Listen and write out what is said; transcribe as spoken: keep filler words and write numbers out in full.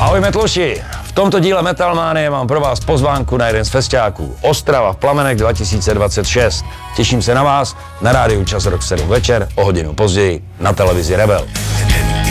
Ahoj metloši, v tomto díle Metalmánie mám pro vás pozvánku na jeden z festiáků. Ostrava v plamenech dva tisíce dvacet šest. Těším se na vás na rádiu Čas Rock v sedm večer, o hodinu později na televizi Rebel.